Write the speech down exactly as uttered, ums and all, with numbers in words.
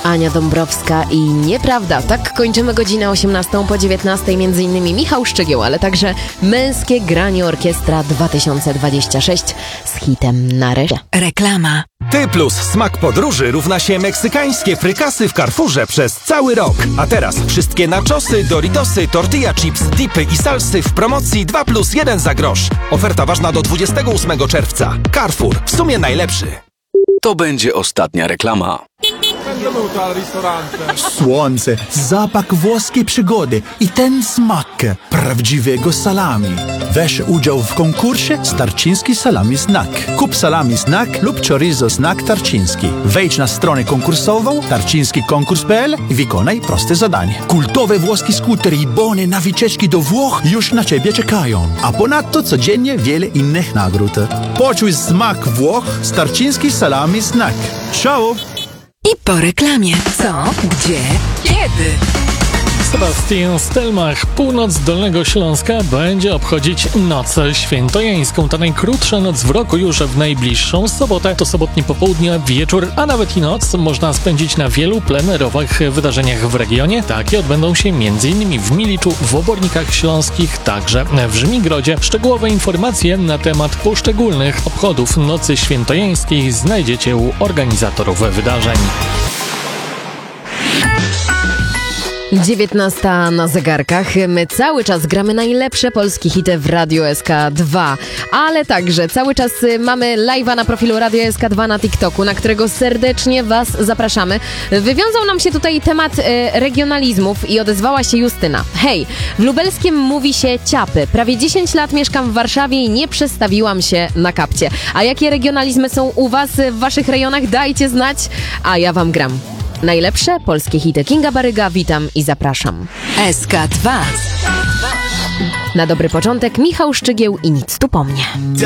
Ania Dąbrowska i Nieprawda. Tak kończymy godzinę osiemnastą po dziewiętnastej, między innymi Michał Szczygieł, ale także Męskie Granie Orkiestra dwa tysiące dwadzieścia sześć z hitem Nareszcie. Reklama. Ty plus smak podróży równa się meksykańskie frykasy w Carrefourze przez cały rok. A teraz wszystkie nachosy, doritosy, tortilla chips, dipy i salsy w promocji dwa plus jeden za grosz. Oferta ważna do dwudziestego ósmego czerwca. Carrefour, w sumie najlepszy. To będzie ostatnia reklama. Słońce, zapach włoskiej przygody i ten smak prawdziwego salami. Weź udział w konkursie Tarczyński Salami Snack. Kup salami snack lub chorizo snack Tarczyński. Wejdź na stronę konkursową tarczyński konkurs kropka p l i wykonaj proste zadanie. Kultowe włoskie skutery i bony na wycieczki do Włoch już na Ciebie czekają. A ponadto codziennie wiele innych nagród. Poczuj smak Włoch z Tarczyński Salami Snack. Ciao! I po reklamie. Co? Gdzie? Kiedy? Sebastian Stelmach, północ Dolnego Śląska, będzie obchodzić Noc Świętojańską. Ta najkrótsza noc w roku już w najbliższą sobotę. To sobotnie popołudnie, wieczór, a nawet i noc można spędzić na wielu plenerowych wydarzeniach w regionie. Takie odbędą się m.in. w Miliczu, w Obornikach Śląskich, także w Żmigrodzie. Szczegółowe informacje na temat poszczególnych obchodów Nocy Świętojańskiej znajdziecie u organizatorów wydarzeń. dziewiętnasta na zegarkach. My cały czas gramy najlepsze polskie hity w Radio S K dwa, ale także cały czas mamy live'a na profilu Radio S K dwa na TikToku, na którego serdecznie Was zapraszamy. Wywiązał nam się tutaj temat e, regionalizmów i odezwała się Justyna. Hej, w lubelskim mówi się ciapy. Prawie dziesięć lat mieszkam w Warszawie i nie przestawiłam się na kapcie. A jakie regionalizmy są u Was w Waszych rejonach? Dajcie znać, a ja Wam gram. Najlepsze polskie hity. Kinga Baryga, witam i zapraszam. S K dwa. Na dobry początek Michał Szczygieł i Nic tu po mnie.